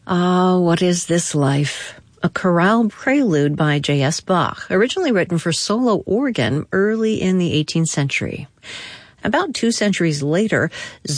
Ah, what is this life? A chorale prelude by J.S. Bach, originally written for solo organ early in the 18th century. About 2 centuries later,